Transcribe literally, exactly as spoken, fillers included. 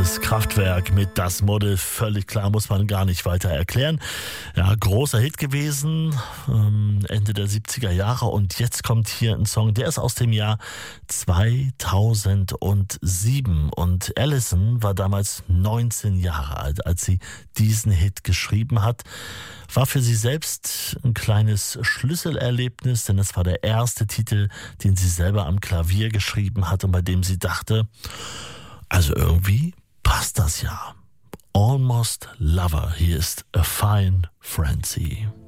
Das Kraftwerk mit Das Model, völlig klar, muss man gar nicht weiter erklären. Ja, großer Hit gewesen, ähm, Ende der siebziger Jahre, und jetzt kommt hier ein Song, der ist aus dem Jahr zweitausendsieben, und Alison war damals neunzehn Jahre alt, als sie diesen Hit geschrieben hat. War für sie selbst ein kleines Schlüsselerlebnis, denn es war der erste Titel, den sie selber am Klavier geschrieben hat und bei dem sie dachte, also irgendwie passt das ja. Almost Lover, hier ist A Fine Frenzy.